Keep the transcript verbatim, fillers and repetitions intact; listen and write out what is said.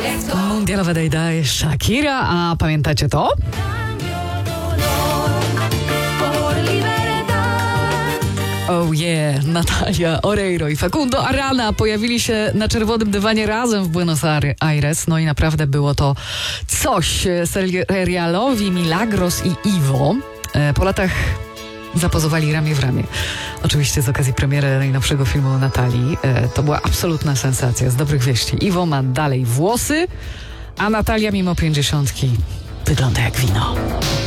Mundialowe Day Day Shakira, a pamiętacie to? Oh yeah, Natalia Oreiro i Facundo Arana pojawili się na czerwonym dywanie razem w Buenos Aires. No i naprawdę było to coś. Serialowi Milagros i Iwo po latach zapozowali ramię w ramię. Oczywiście z okazji premiery najnowszego filmu Natalii. To była absolutna sensacja. Z dobrych wieści. Iwo ma dalej włosy, a Natalia mimo pięćdziesiątki wygląda jak wino.